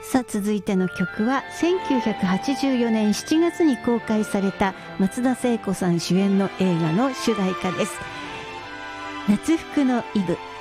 さあ続いての曲は1984年7月に公開された松田聖子さん主演の映画の主題歌です。夏服のイブ。